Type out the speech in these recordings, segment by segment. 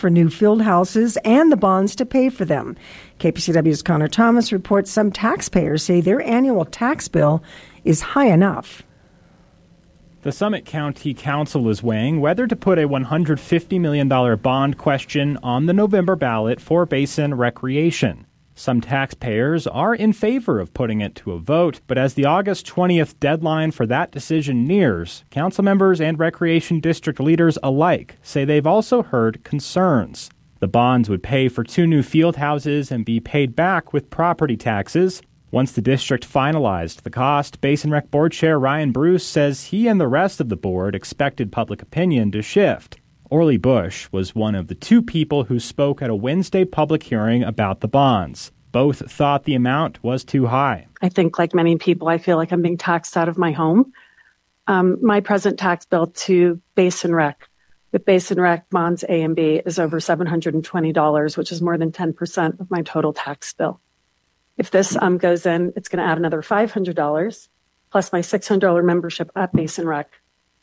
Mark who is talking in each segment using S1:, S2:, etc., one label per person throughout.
S1: for new field houses and the bonds to pay for them. KPCW's Connor Thomas reports some taxpayers say their annual tax bill is high enough.
S2: The Summit County Council is weighing whether to put a $150 million bond question on the November ballot for Basin Recreation. Some taxpayers are in favor of putting it to a vote, but as the August 20th deadline for that decision nears, council members and recreation district leaders alike say they've also heard concerns. The bonds would pay for 2 new field houses and be paid back with property taxes. Once the district finalized the cost, Basin Rec Board Chair Ryan Bruce says he and the rest of the board expected public opinion to shift. Orly Bush was one of the 2 people who spoke at a Wednesday public hearing about the bonds. Both thought the amount was too high.
S3: I think, like many people, I feel like I'm being taxed out of my home. My present tax bill to Basin Rec, with Basin Rec bonds A and B, is over $720, which is more than 10% of my total tax bill. If this goes in, it's going to add another $500, plus my $600 membership at Basin Rec.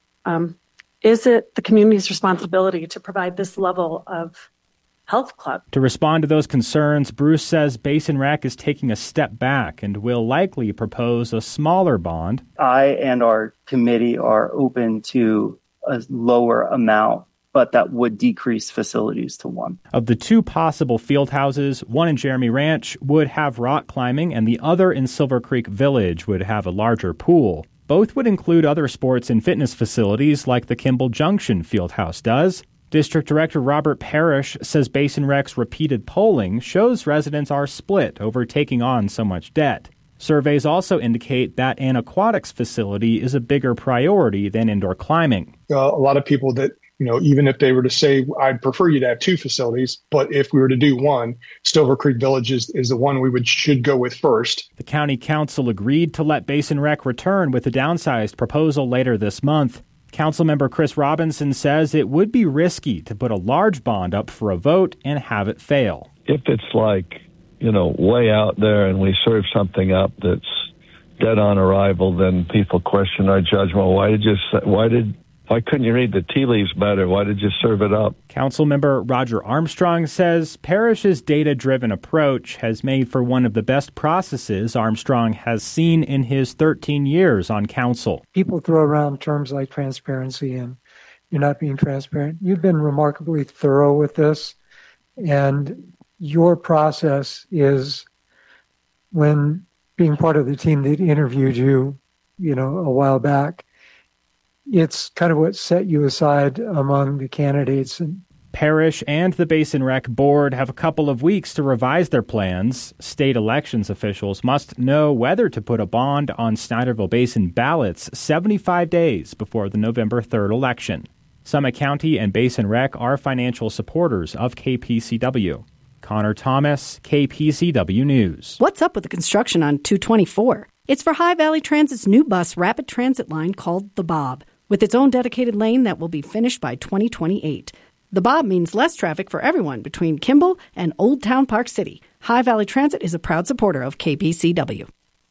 S3: Is it the community's responsibility to provide this level of health club?
S2: To respond to those concerns, Bruce says Basin Rec is taking a step back and will likely propose a smaller bond.
S4: I and our committee are open to a lower amount, but that would decrease facilities to 1.
S2: Of the 2 possible field houses, one in Jeremy Ranch would have rock climbing and the other in Silver Creek Village would have a larger pool. Both would include other sports and fitness facilities like the Kimball Junction Fieldhouse does. District Director Robert Parrish says Basin Rec's repeated polling shows residents are split over taking on so much debt. Surveys also indicate that an aquatics facility is a bigger priority than indoor climbing.
S5: A lot of people that, even if they were to say, I'd prefer you to have 2 facilities, but if we were to do 1, Silver Creek Village is the one we should go with first.
S2: The county council agreed to let Basin Rec return with a downsized proposal later this month. Councilmember Chris Robinson says it would be risky to put a large bond up for a vote and have it fail.
S6: If it's like, way out there and we serve something up that's dead on arrival, then people question our judgment. Why couldn't you read the tea leaves better? Why did you serve it up?
S2: Councilmember Roger Armstrong says Parrish's data-driven approach has made for one of the best processes Armstrong has seen in his 13 years on council.
S7: People throw around terms like transparency and you're not being transparent. You've been remarkably thorough with this, and your process is, when being part of the team that interviewed you, a while back, it's kind of what set you aside among the candidates.
S2: Parrish and the Basin Rec Board have a couple of weeks to revise their plans. State elections officials must know whether to put a bond on Snyderville Basin ballots 75 days before the November 3rd election. Summit County and Basin Rec are financial supporters of KPCW. Connor Thomas, KPCW News.
S8: What's up with the construction on 224? It's for High Valley Transit's new bus rapid transit line called the Bob, with its own dedicated lane that will be finished by 2028. The Bob means less traffic for everyone between Kimball and Old Town Park City. High Valley Transit is a proud supporter of KPCW.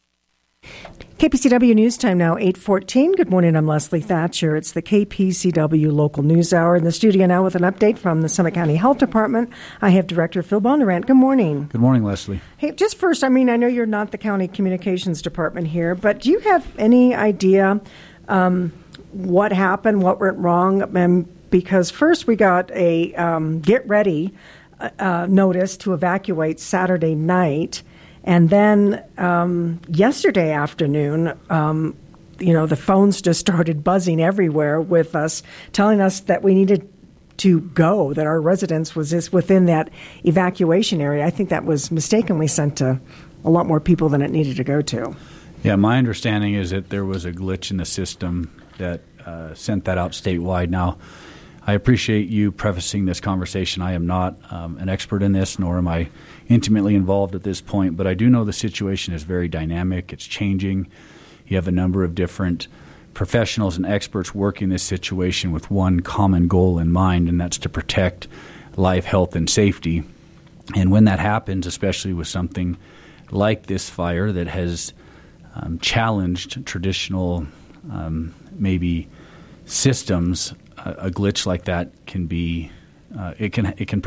S1: KPCW News Time now, 8:14. Good morning, I'm Leslie Thatcher. It's the KPCW Local News Hour. In the studio now with an update from the Summit County Health Department, I have Director Phil Bondurant. Good morning.
S9: Good morning, Leslie.
S1: Hey, just first, I know you're not the County Communications Department here, but do you have any idea what happened, what went wrong? Because first we got a get ready notice to evacuate Saturday night. And then yesterday afternoon, the phones just started buzzing everywhere with us, telling us that we needed to go, that our residence was just within that evacuation area. I think that was mistakenly sent to a lot more people than it needed to go to.
S9: Yeah, my understanding is that there was a glitch in the system that sent that out statewide. Now, I appreciate you prefacing this conversation. I am not an expert in this, nor am I intimately involved at this point, but I do know the situation is very dynamic. It's changing. You have a number of different professionals and experts working this situation with one common goal in mind, and that's to protect life, health, and safety. And when that happens, especially with something like this fire that has challenged traditional maybe systems, a glitch like that can be it can